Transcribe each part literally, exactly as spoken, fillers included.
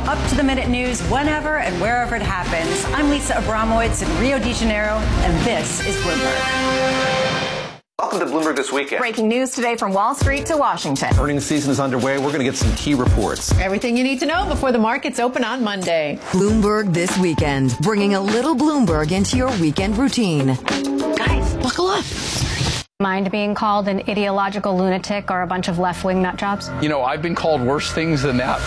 up-to-the-minute news whenever and wherever it happens. I'm Lisa Abramowitz in Rio de Janeiro, and this is Bloomberg. Welcome to Bloomberg This Weekend. Breaking news today from Wall Street to Washington. Earnings season is underway. We're going to get some key reports. Everything you need to know before the markets open on Monday. Bloomberg This Weekend, bringing a little Bloomberg into your weekend routine. Guys, buckle up. Mind being called an ideological lunatic or a bunch of left-wing nut jobs? You know, I've been called worse things than that.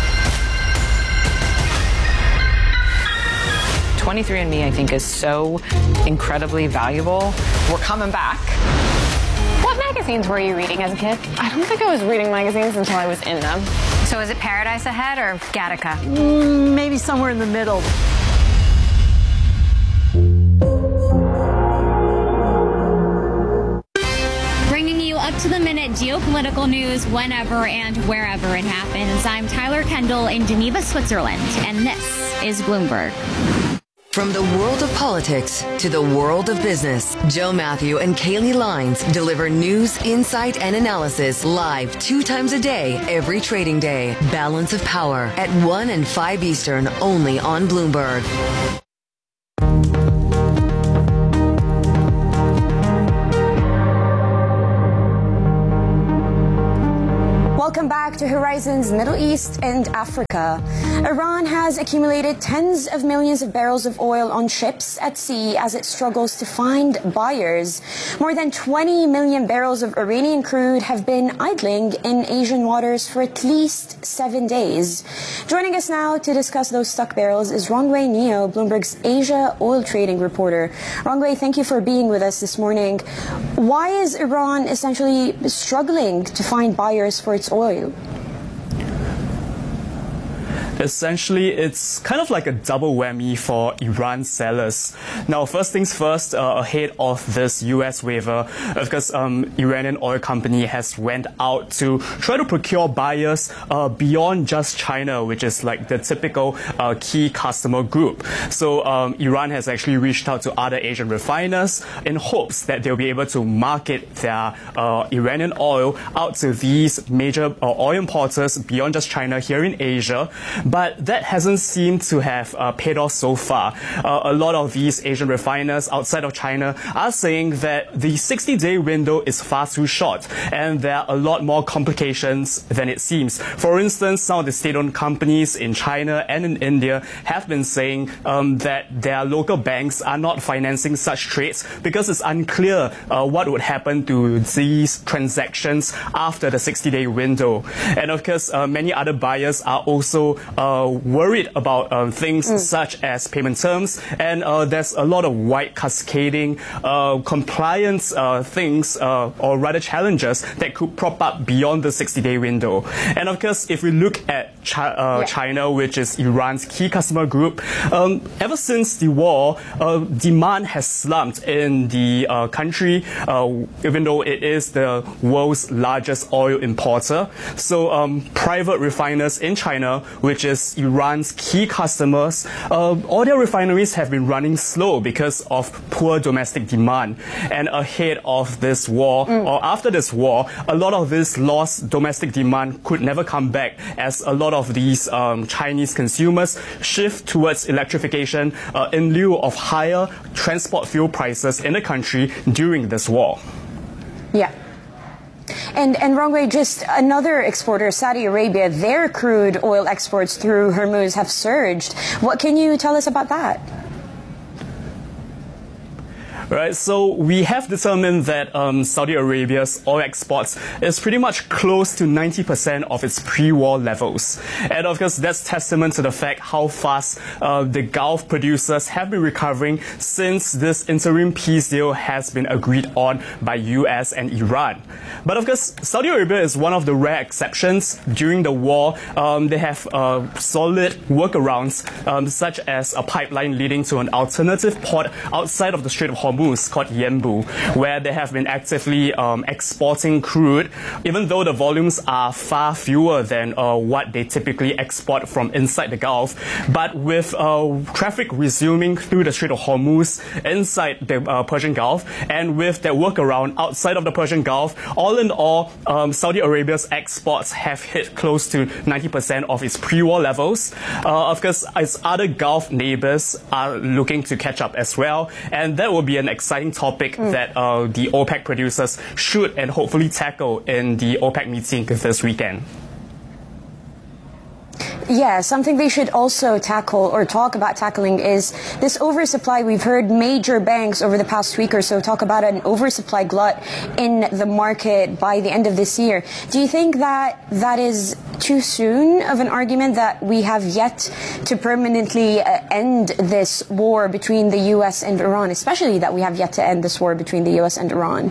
twenty-three and me, I think, is so incredibly valuable. We're coming back. What magazines were you reading as a kid? I don't think I was reading magazines until I was in them. So is it Paradise Ahead or Gattaca? Mm, maybe somewhere in the middle. Bringing you up-to-the-minute geopolitical news whenever and wherever it happens. I'm Tyler Kendall in Geneva, Switzerland, and this is Bloomberg. From the world of politics to the world of business, Joe Matthew and Kaylee Lines deliver news, insight, and analysis live two times a day, every trading day. Balance of Power at one and five Eastern, only on Bloomberg. Welcome back to Horizons Middle East and Africa. Iran has accumulated tens of millions of barrels of oil on ships at sea as it struggles to find buyers. More than twenty million barrels of Iranian crude have been idling in Asian waters for at least seven days. Joining us now to discuss those stuck barrels is Rongwei Neo, Bloomberg's Asia oil trading reporter. Rongwei, thank you for being with us this morning. Why is Iran essentially struggling to find buyers for its oil? Essentially, it's kind of like a double whammy for Iran sellers. Now, first things first, uh, ahead of this U S waiver, because um, Iranian oil company has went out to try to procure buyers uh, beyond just China, which is like the typical uh, key customer group. So um, Iran has actually reached out to other Asian refiners in hopes that they'll be able to market their uh, Iranian oil out to these major uh, oil importers beyond just China here in Asia. But that hasn't seemed to have uh, paid off so far. Uh, a lot of these Asian refiners outside of China are saying that the sixty-day window is far too short, and there are a lot more complications than it seems. For instance, some of the state-owned companies in China and in India have been saying um, that their local banks are not financing such trades because it's unclear uh, what would happen to these transactions after the sixty-day window. And of course, uh, many other buyers are also Uh, worried about uh, things mm. such as payment terms, and uh, there's a lot of white cascading uh, compliance uh, things, uh, or rather challenges that could prop up beyond the sixty-day window. And of course, if we look at Chi uh, yeah. China, which is Iran's key customer group, um, ever since the war, uh, demand has slumped in the uh, country, uh, even though it is the world's largest oil importer. So um, private refiners in China, which is Iran's key customers, uh, all their refineries have been running slow because of poor domestic demand. And ahead of this war, mm. or after this war, a lot of this lost domestic demand could never come back, as a lot of these um, Chinese consumers shift towards electrification uh, in lieu of higher transport fuel prices in the country during this war. Yeah. And, and Rongwei, just another exporter, Saudi Arabia, their crude oil exports through Hormuz have surged. What can you tell us about that? Right, so we have determined that um, Saudi Arabia's oil exports is pretty much close to ninety percent of its pre-war levels. And of course, that's testament to the fact how fast uh, the Gulf producers have been recovering since this interim peace deal has been agreed on by U S and Iran. But of course, Saudi Arabia is one of the rare exceptions. During the war, um, they have uh, solid workarounds, um, such as a pipeline leading to an alternative port outside of the Strait of Hormuz, Hormuz called Yanbu, where they have been actively um, exporting crude, even though the volumes are far fewer than uh, what they typically export from inside the Gulf. But with uh, traffic resuming through the Strait of Hormuz inside the uh, Persian Gulf, and with their workaround outside of the Persian Gulf, all in all, um, Saudi Arabia's exports have hit close to ninety percent of its pre-war levels. Uh, of course, its other Gulf neighbors are looking to catch up as well, and that will be an exciting topic mm. that uh, the OPEC producers should and hopefully tackle in the OPEC meeting this weekend. Yeah, something they should also tackle or talk about tackling is this oversupply. We've heard major banks over the past week or so talk about an oversupply glut in the market by the end of this year. Do you think that that is too soon of an argument, that we have yet to permanently uh, end this war between the U S and Iran, especially that we have yet to end this war between the U S and Iran?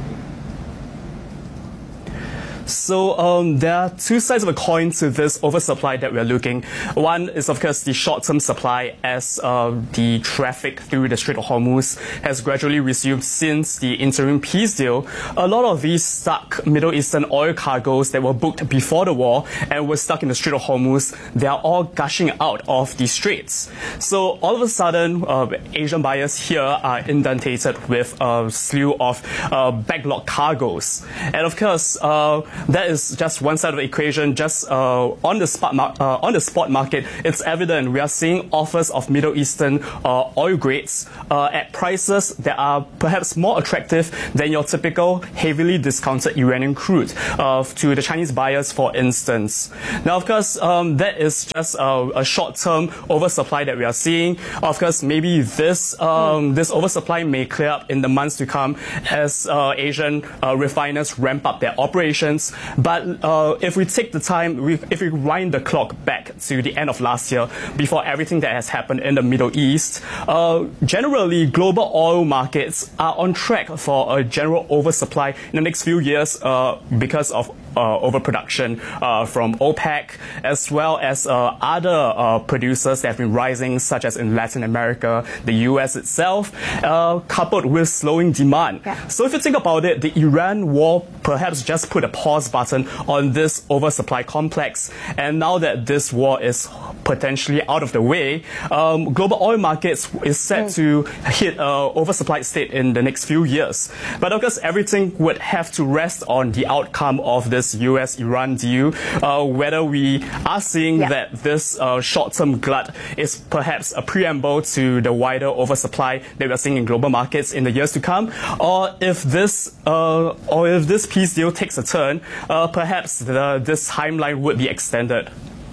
So um, there are two sides of a coin to this oversupply that we're looking. One is, of course, the short-term supply, as uh, the traffic through the Strait of Hormuz has gradually resumed since the interim peace deal. A lot of these stuck Middle Eastern oil cargoes that were booked before the war and were stuck in the Strait of Hormuz, they are all gushing out of the straits. So all of a sudden, uh, Asian buyers here are inundated with a slew of uh, backlogged cargoes. And of course, uh, that is just one side of the equation. Just uh, on the spot mar- uh, on the spot market, it's evident we are seeing offers of Middle Eastern uh, oil grades uh, at prices that are perhaps more attractive than your typical heavily discounted Iranian crude uh, to the Chinese buyers, for instance. Now, of course, um, that is just uh, a short-term oversupply that we are seeing. Of course, maybe this um, this oversupply may clear up in the months to come as uh, Asian uh, refiners ramp up their operations. But uh, if we take the time, we, if we wind the clock back to the end of last year, before everything that has happened in the Middle East, uh, generally global oil markets are on track for a general oversupply in the next few years uh, because of uh, overproduction uh, from OPEC, as well as uh, other uh, producers that have been rising, such as in Latin America, the U S itself, uh, coupled with slowing demand. Yeah. So if you think about it, the Iran war perhaps just put a pause button on this oversupply complex. And now that this war is potentially out of the way, um, global oil markets is set mm. to hit an oversupplied state in the next few years. But of course, everything would have to rest on the outcome of this U S Iran deal, uh, whether we are seeing yeah. that this uh, short-term glut is perhaps a preamble to the wider oversupply that we are seeing in global markets in the years to come, or if this uh, or if this peace deal takes a turn, uh, perhaps the, this timeline would be extended.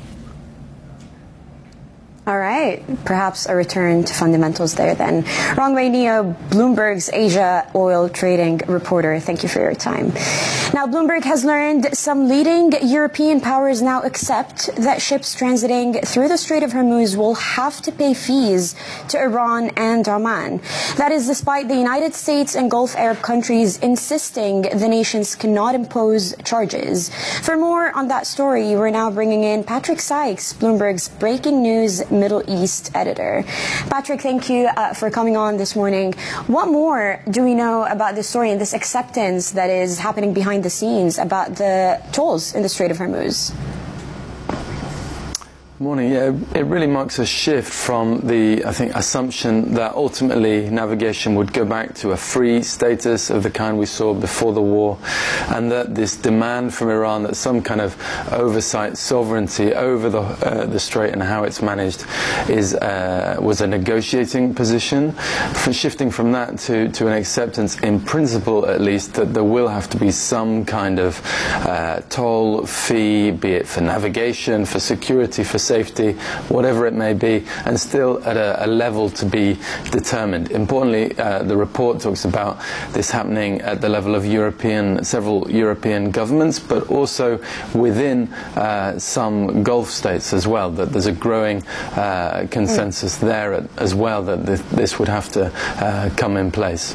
All right, perhaps a return to fundamentals there then. Rong Wei Neo, Bloomberg's Asia oil trading reporter, thank you for your time. Now, Bloomberg has learned some leading European powers now accept that ships transiting through the Strait of Hormuz will have to pay fees to Iran and Oman. That is despite the United States and Gulf Arab countries insisting the nations cannot impose charges. For more on that story, we're now bringing in Patrick Sykes, Bloomberg's breaking news Middle East editor. Patrick, thank you uh, for coming on this morning. What more do we know about this story and this acceptance that is happening behind the scenes about the tolls in the Strait of Hormuz? Morning. Yeah, it really marks a shift from the, I think, assumption that ultimately navigation would go back to a free status of the kind we saw before the war, and that this demand from Iran that some kind of oversight sovereignty over the uh, the strait and how it's managed is uh, was a negotiating position. For shifting from that to to an acceptance, in principle at least, that there will have to be some kind of uh, toll fee, be it for navigation, for security, for safety, whatever it may be, and still at a, a level to be determined. Importantly, uh, the report talks about this happening at the level of European, several European governments, but also within uh, some Gulf states as well, that there's a growing uh, consensus mm. there at, as well, that th this would have to uh, come in place.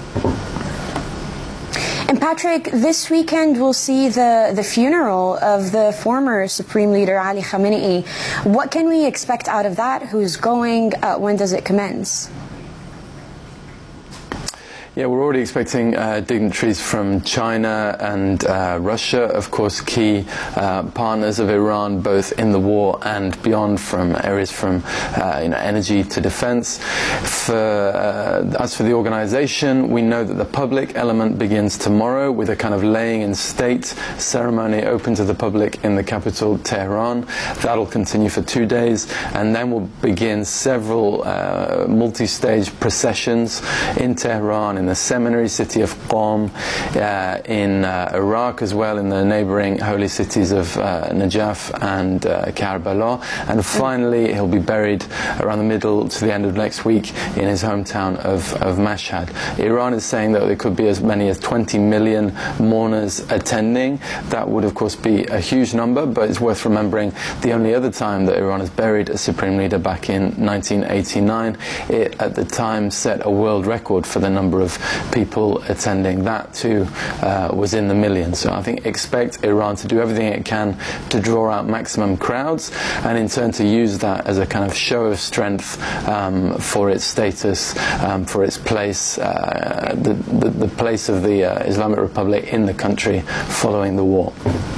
And Patrick, this weekend we'll see the, the funeral of the former Supreme Leader Ali Khamenei. What can we expect out of that? Who's going? Uh, when does it commence? Yeah, we're already expecting uh, dignitaries from China and uh, Russia, of course, key uh, partners of Iran, both in the war and beyond, from areas from uh, you know, energy to defense. For, uh, as for the organization, we know that the public element begins tomorrow with a kind of laying in state ceremony open to the public in the capital, Tehran. That'll continue for two days, and then we'll begin several uh, multi-stage processions in Tehran, in the seminary city of Qom, uh, in uh, Iraq as well, in the neighboring holy cities of uh, Najaf and uh, Karbala. And finally, he'll be buried around the middle to the end of next week in his hometown of, of Mashhad. Iran is saying that there could be as many as twenty million mourners attending. That would, of course, be a huge number, but it's worth remembering the only other time that Iran has buried a supreme leader back in nineteen eighty-nine. It, at the time, set a world record for the number of people attending. That too uh, was in the millions. So I think expect Iran to do everything it can to draw out maximum crowds, and in turn to use that as a kind of show of strength um, for its status, um, for its place, uh, the, the, the place of the uh, Islamic Republic in the country following the war.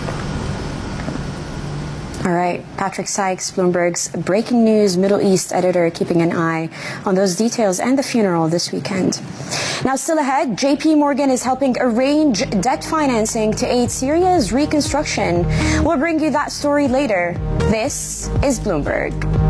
All right, Patrick Sykes, Bloomberg's breaking news Middle East editor, keeping an eye on those details and the funeral this weekend. Now, still ahead, J P Morgan is helping arrange debt financing to aid Syria's reconstruction. We'll bring you that story later. This is Bloomberg.